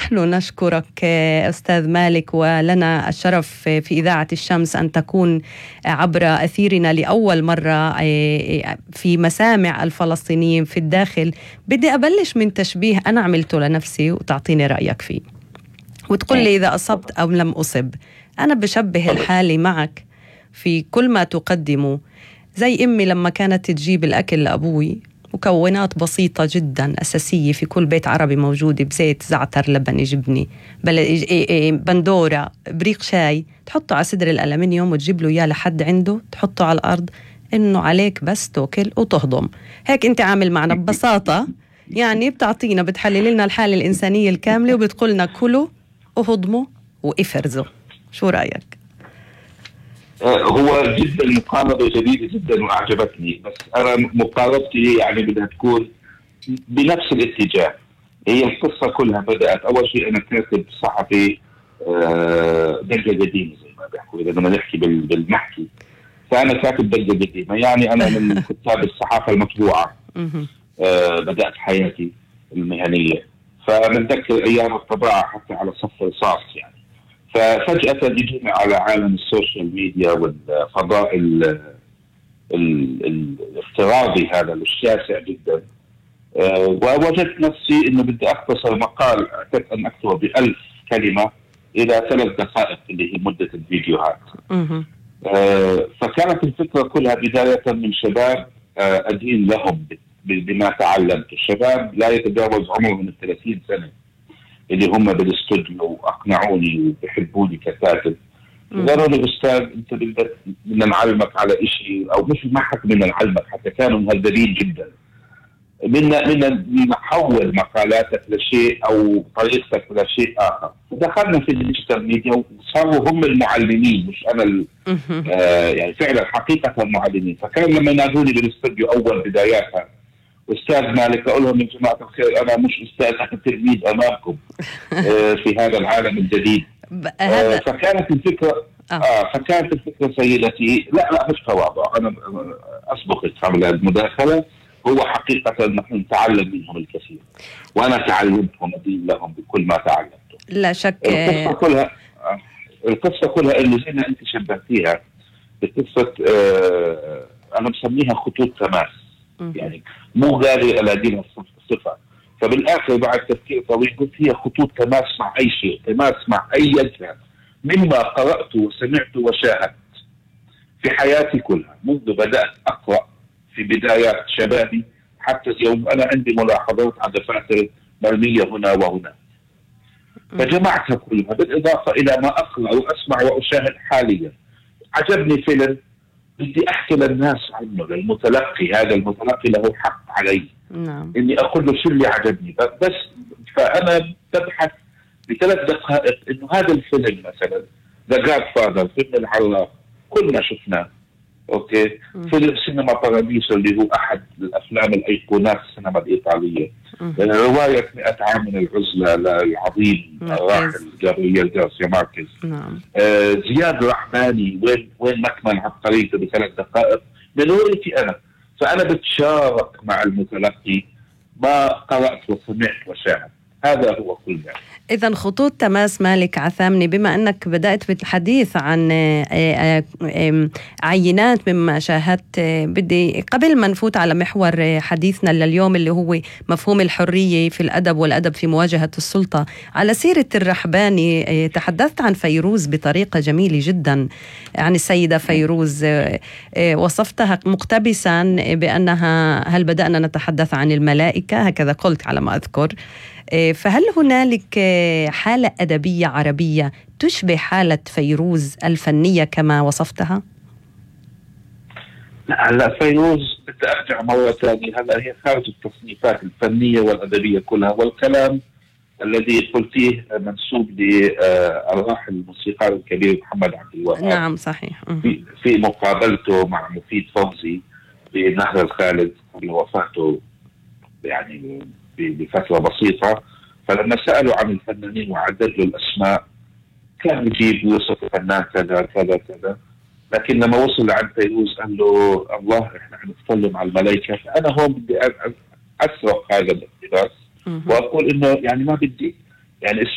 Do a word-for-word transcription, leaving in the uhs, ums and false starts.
نحن نشكرك أستاذ مالك، ولنا الشرف في إذاعة الشمس أن تكون عبر أثيرنا لأول مرة في مسامع الفلسطينيين في الداخل. بدي أبلش من تشبيه أنا عملته لنفسي وتعطيني رأيك فيه وتقول لي إذا أصبت أو لم أصب. أنا بشبه الحالي معك في كل ما تقدمه زي أمي لما كانت تجيب الأكل لأبوي، مكونات بسيطة جدا أساسية في كل بيت عربي موجودة، بزيت، زعتر، لبن، جبنة، بندورة، بريق شاي، تحطه على صدر الألمنيوم وتجيب له إياه لحد عنده، تحطه على الأرض، إنه عليك بس تأكل وتهضم. هيك أنت عامل معنا ببساطة، يعني بتعطينا بتحلل لنا الحالة الإنسانية الكاملة وبتقولنا كلوا وهضموا وإفرزوا. شو رأيك؟ هو جدا مقاربة جديدة جدا وأعجبتني، بس أنا مقاربتي يعني بدها تكون بنفس الاتجاه. هي القصة كلها بدأت أول شيء أنا كاتب صحفي دقة قديمة زي ما بيحكوا، إذا بدنا نحكي بالمحكي، فأنا كاتب دقة قديمة، يعني أنا من كتاب الصحافة المطبوعة. بدأت حياتي المهنية، فبتذكر أيام الطباعة حتى على صف رصاص يعني. ففجأة يجينا على عالم السوشيال ميديا والفضاء الافتراضي هذا الشاسع جدا، ووجدت نفسي انه بدي اختصر مقال اعتقد ان اكتبه بألف كلمة الى ثلاث دقائق اللي هي مدة الفيديوهات. فكانت الفكرة كلها بداية من شباب ادين لهم بما تعلمت. الشباب لا يتجاوز عمرهم من الثلاثين سنة اللي هم بالاستوديو واقنعوني وبيحبوني ككاتب. قالوا لي استاذ انت بدنا نعلمك على شيء، او مش ما حتى بدنا نعلمك، حتى كانوا مهذبين جدا، بدنا بدنا نحول مقالاتك لشيء او طريقتك لشيء اخر. فدخلنا في الديجيتال ميديا وصاروا هم المعلمين مش انا آه يعني فعلا حقيقه المعلمين. فكان لما ينادوني بالاستوديو اول بداياتها أستاذ مالك، أقول لهم يا جماعة الخير أنا مش أستاذ، أنا تلميذ أمامكم في هذا العالم الجديد. آه فكانت الفكرة آه فكانت الفكرة سيدتي لا لا مش تواضع، أنا أسبقك قبل المداخلة. هو حقيقة نحن نتعلم منهم الكثير، وأنا تعلمتهم أدين لهم بكل ما تعلمته. لا شك. القصة كلها آه القصة كلها اللي زي ما أنت شبهتيها بقصة آه أنا مسميها خطوط تماس، يعني مو غالي على دين الصفة. فبالآخر بعد تفكير طويل قلت هي خطوط تماس مع أي شيء، تماس مع أي كان مما قرأت وسمعت وشاهدت في حياتي كلها منذ بدأت أقرأ في بدايات شبابي حتى اليوم. أنا عندي ملاحظات على دفاتر مرمية هنا وهنا، فجمعتها كلها بالإضافة إلى ما أقرأ وأسمع وأشاهد حاليا. عجبني فيلم بدي أحكي للناس عنه، للمتلقي، هذا المتلقي له حق علي نعم. إني أقول له شو اللي عجبني بس. فأنا ببحث بثلاث دقائق إنه هذا الفيلم مثلا ذا جاد فاذر، فيلم العراق كلنا شفناه، أوكي. م. فيلم سينما باراديسو اللي هو أحد الأفلام الأيقونات السينما الإيطالية. رواية مئة عام من العزلة للعظيم الراحل جابرييل غارسيا ماركيز. نعم. آه زياد رحباني وين وين مكمن عبقريته بثلاث دقائق من رؤيتي أنا. فأنا بتشارك مع المتلقي ما قرأت وسمعت وشاهدت، هذا هو كل ذلك. إذن خطوط تماس مالك عثامني، بما أنك بدأت بالحديث عن عينات مما شاهدت، بدي قبل ما نفوت على محور حديثنا لليوم اللي هو مفهوم الحرية في الأدب والأدب في مواجهة السلطة، على سيرة الرحباني تحدثت عن فيروز بطريقة جميلة جدا، عن السيدة فيروز وصفتها مقتبسا بأنها هل بدأنا نتحدث عن الملائكة، هكذا قلت على ما أذكر. فهل هنالك حالة أدبية عربية تشبه حالة فيروز الفنية كما وصفتها؟ لا لا فيروز بدي أرجع مرة ثانية، هذا هي خارج التصنيفات الفنية والأدبية كلها، والكلام الذي قلتيه منسوب للراحل الموسيقار الكبير محمد عبد الوهاب. نعم صحيح. في, في مقابلته مع مفيد فوزي بنهر الخالد قبل وفاته يعني بفترة بسيطة، فلما سألوا عن الفنانين وعدد له الأسماء كان يجيب يوصف الفنان كذا كذا كذا، لكن لما وصل عند فيروز قال له الله احنا هنتكلم على الملائكة. فأنا هون بدي أسرق هذا الاقتباس وأقول إنه يعني ما بدي يعني